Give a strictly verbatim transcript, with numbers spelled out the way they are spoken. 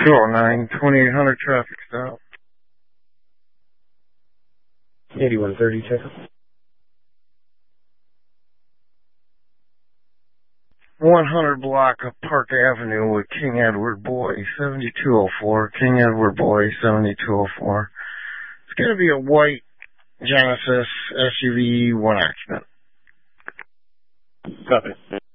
two oh nine, twenty-eight hundred traffic stop. eighty-one thirty, check. one hundred block of Park Avenue with King Edward Boy, seventy-two oh four. King Edward Boy, seventy-two oh four. It's going to be a white Genesis S U V, one accident. Copy.